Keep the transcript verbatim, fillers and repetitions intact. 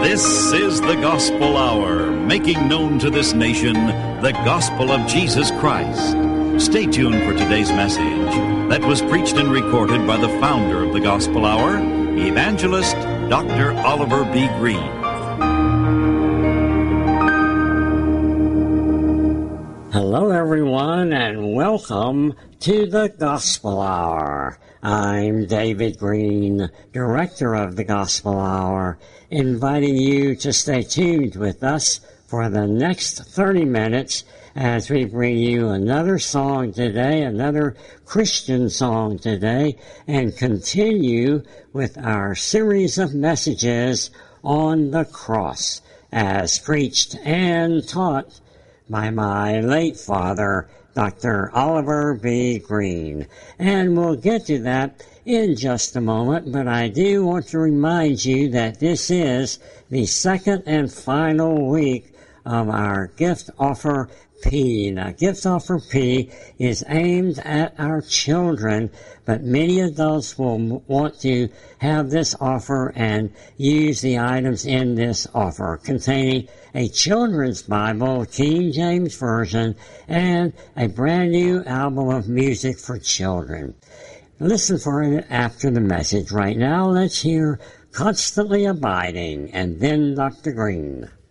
This is the Gospel Hour, making known to this nation the gospel of Jesus Christ. Stay tuned for today's message that was preached and recorded by the founder of the Gospel Hour, Evangelist Doctor Oliver B. Green. Hello, everyone, and welcome to the Gospel Hour. I'm David Green, Director of the Gospel Hour, inviting you to stay tuned with us for the next thirty minutes as we bring you another song today, another Christian song today, and continue with our series of messages on the cross as preached and taught by my late father, Doctor Oliver B. Green. And we'll get to that in just a moment, but I do want to remind you that this is the second and final week of our Gift Offer P. Now, Gift Offer P is aimed at our children, but many adults will want to have this offer and use the items in this offer, containing a children's Bible, King James Version, and a brand new album of music for children. Listen for it after the message. Right now, let's hear Constantly Abiding, and then Doctor Green.